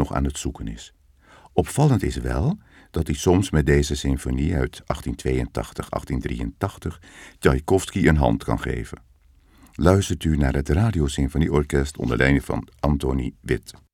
nog aan het zoeken is. Opvallend is wel dat hij soms met deze symfonie uit 1882-1883 Tchaikovsky een hand kan geven. Luistert u naar het Radiosymfonieorkest onder leiding van Antoni Witt.